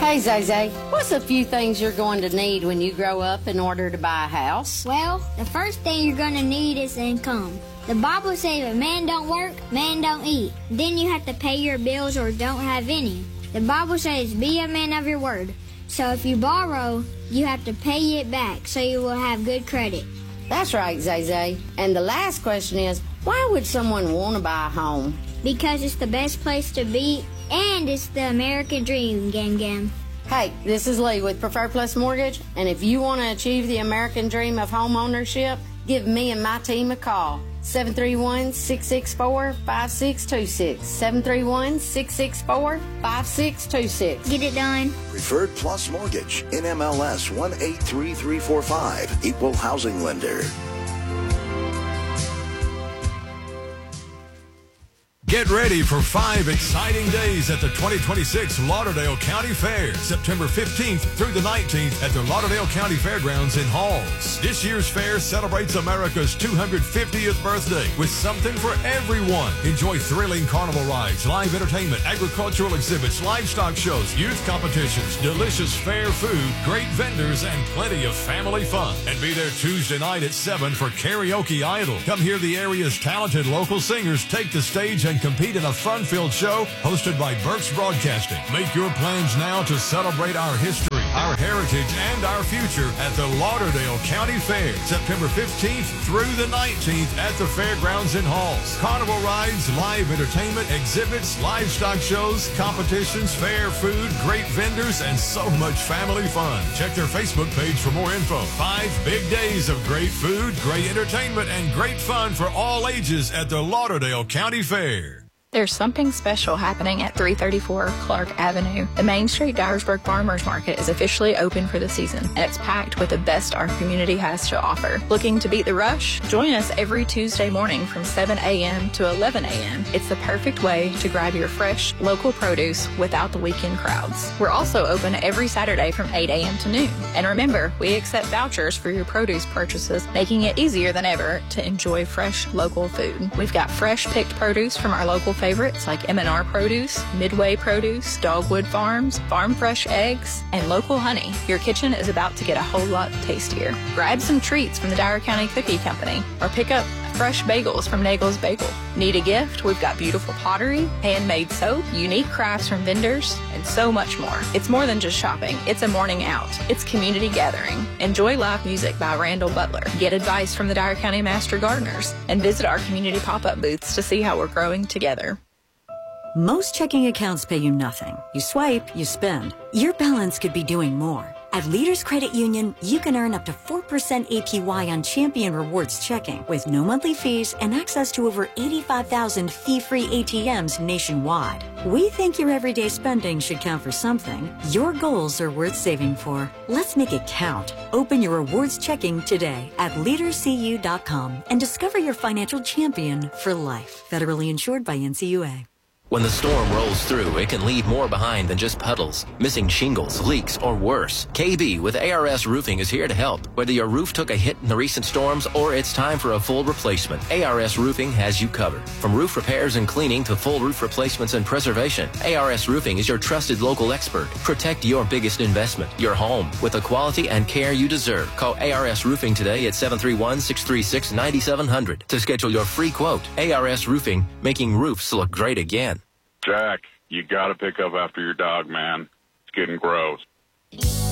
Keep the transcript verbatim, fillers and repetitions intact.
Hey, Zay, what's a few things you're going to need when you grow up in order to buy a house? Well, the first thing you're going to need is income. The Bible says if man don't work, man don't eat. Then you have to pay your bills or don't have any. The Bible says be a man of your word. So if you borrow, you have to pay it back so you will have good credit. That's right, Zay. And the last question is, why would someone want to buy a home? Because it's the best place to be, and it's the American dream, Gam Gam. Hey, this is Lee with Preferred Plus Mortgage, and if you want to achieve the American dream of home ownership, give me and my team a call. seven three one, six six four, five six two six. seven three one, six six four, five six two six. Get it done. Preferred Plus Mortgage, N M L S one eight three three four five, Equal Housing Lender. Get ready for five exciting days at the twenty twenty-six Lauderdale County Fair, September fifteenth through the nineteenth at the Lauderdale County Fairgrounds in Halls. This year's fair celebrates America's two hundred fiftieth birthday with something for everyone. Enjoy thrilling carnival rides, live entertainment, agricultural exhibits, livestock shows, youth competitions, delicious fair food, great vendors, and plenty of family fun. And be there Tuesday night at seven for Karaoke Idol. Come hear the area's talented local singers take the stage and compete in a fun-filled show hosted by Burks Broadcasting. Make your plans now to celebrate our history, our heritage, and our future at the Lauderdale County Fair, September fifteenth through the nineteenth at the Fairgrounds in Halls. Carnival rides, live entertainment, exhibits, livestock shows, competitions, fair food, great vendors, and so much family fun. Check their Facebook page for more info. Five big days of great food, great entertainment, and great fun for all ages at the Lauderdale County Fair. There's something special happening at three thirty-four Clark Avenue. The Main Street Dyersburg Farmers Market is officially open for the season, and it's packed with the best our community has to offer. Looking to beat the rush? Join us every Tuesday morning from seven a.m. to eleven a.m. It's the perfect way to grab your fresh, local produce without the weekend crowds. We're also open every Saturday from eight a.m. to noon. And remember, we accept vouchers for your produce purchases, making it easier than ever to enjoy fresh, local food. We've got fresh picked produce from our local favorites like M and R Produce, Midway Produce, Dogwood Farms, Farm Fresh Eggs, and local honey. Your kitchen is about to get a whole lot tastier. Grab some treats from the Dyer County Cookie Company or pick up fresh bagels from Nagel's Bagel. Need a gift? We've got beautiful pottery, handmade soap, unique crafts from vendors, and so much more. It's more than just shopping. It's a morning out. It's community gathering. Enjoy live music by Randall Butler. Get advice from the Dyer County Master Gardeners. And visit our community pop-up booths to see how we're growing together. Most checking accounts pay you nothing. You swipe, you spend. Your balance could be doing more. At Leaders Credit Union, you can earn up to four percent A P Y on Champion Rewards checking with no monthly fees and access to over eighty-five thousand fee-free A T Ms nationwide. We think your everyday spending should count for something. Your goals are worth saving for. Let's make it count. Open your rewards checking today at leaders c u dot com and discover your financial champion for life. Federally insured by N C U A. When the storm rolls through, it can leave more behind than just puddles, missing shingles, leaks, or worse. K B with A R S Roofing is here to help. Whether your roof took a hit in the recent storms or it's time for a full replacement, A R S Roofing has you covered. From roof repairs and cleaning to full roof replacements and preservation, A R S Roofing is your trusted local expert. Protect your biggest investment, your home, with the quality and care you deserve. Call A R S Roofing today at seven three one, six three six, nine seven zero zero to schedule your free quote. A R S Roofing, making roofs look great again. Jack, you got to pick up after your dog, man. It's getting gross.